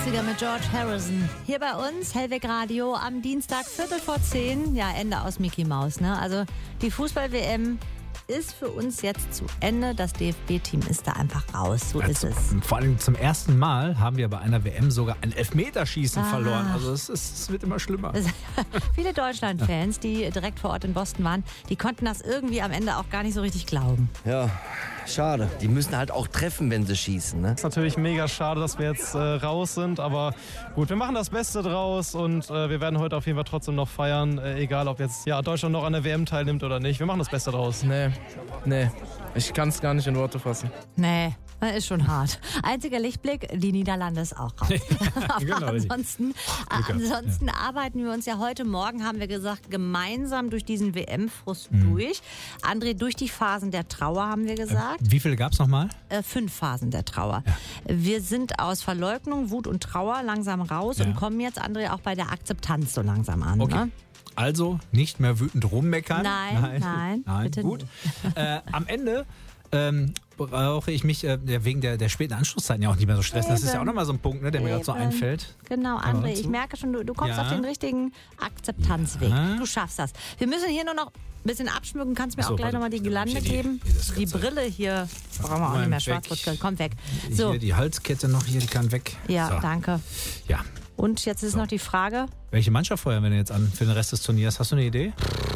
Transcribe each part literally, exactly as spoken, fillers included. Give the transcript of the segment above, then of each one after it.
achtziger mit George Harrison. Hier bei uns, Hellweg Radio, am Dienstag, Viertel vor zehn. Ja, Ende aus Mickey Maus, ne? Also die Fußball-W M ist für uns jetzt zu Ende. Das D F B-Team ist da einfach raus. So also, ist es. Vor allem zum ersten Mal haben wir bei einer W M sogar ein Elfmeterschießen Ah. verloren. Also es, ist, es wird immer schlimmer. Viele Deutschland-Fans, die direkt vor Ort in Boston waren, die konnten das irgendwie am Ende auch gar nicht so richtig glauben. Ja, schade. Die müssen halt auch treffen, wenn sie schießen, ne? Ist natürlich mega schade, dass wir jetzt äh, raus sind, aber gut, wir machen das Beste draus und äh, wir werden heute auf jeden Fall trotzdem noch feiern, äh, egal ob jetzt ja, Deutschland noch an der W M teilnimmt oder nicht. Wir machen das Beste draus. Nee, nee, ich kann es gar nicht in Worte fassen. Nee, das ist schon hart. Einziger Lichtblick, die Niederlande ist auch raus. Aber Genau, ansonsten, Glück gehabt, ansonsten arbeiten wir uns ja heute Morgen, haben wir gesagt, gemeinsam durch diesen W M-Frust durch. André, durch die Phasen der Trauer, haben wir gesagt. Wie viele gab es nochmal? Äh, fünf Phasen der Trauer. Wir sind aus Verleugnung, Wut und Trauer langsam raus Ja. und kommen jetzt, André, auch bei der Akzeptanz so langsam an. Okay. Ne? Also nicht mehr wütend rummeckern. Nein, nein, nein. bitte Gut. Äh, am Ende ähm, brauche ich mich äh, wegen der, der späten Anschlusszeiten ja auch nicht mehr so stressen. Das ist ja auch nochmal so ein Punkt, ne, der mir gerade so Eben. einfällt. Genau, Aber André, dazu? ich merke schon, du, du kommst Ja. auf den richtigen Akzeptanzweg. Ja. Du schaffst das. Wir müssen hier nur noch ein bisschen abschmücken. Kannst du mir Ach so, auch gleich warte. nochmal die Ich Gelande muss hier die- geben? hier das Die Ganze- Brille hier brauchen wir auch Mal nicht mehr. weg. Schwarzrot, komm weg. So, Hier die Halskette noch, hier, die kann weg. ja, so. danke. Ja. Und jetzt ist So. noch die Frage, Welche Mannschaft feuern wir denn jetzt an für den Rest des Turniers? Hast du eine Idee?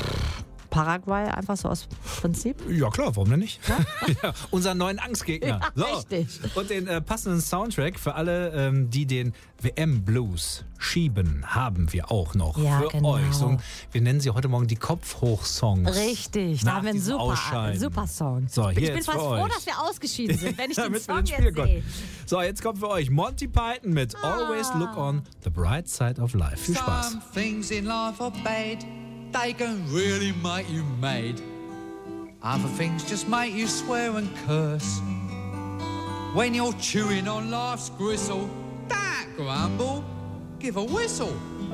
Paraguay, einfach so aus Prinzip. Ja klar, warum denn nicht? Ja, unseren neuen Angstgegner. Ja, richtig. Und den äh, passenden Soundtrack für alle, ähm, die den W M-Blues schieben, haben wir auch noch Ja, für genau. euch. So, wir nennen sie heute Morgen die Kopfhoch-Songs. Richtig, da Nach haben wir einen diesem super, Ausscheiden. super Song. So, hier ich bin jetzt fast für froh, euch. dass wir ausgeschieden sind, wenn ich den Damit wir Song ins jetzt Spiel kommen. sehe. So, jetzt kommt für euch Monty Python mit Always Look on the Bright Side of Life. Viel Spaß. Some things in life are bad, they can really make you mad. Other things just make you swear and curse. When you're chewing on life's gristle, don't grumble, give a whistle.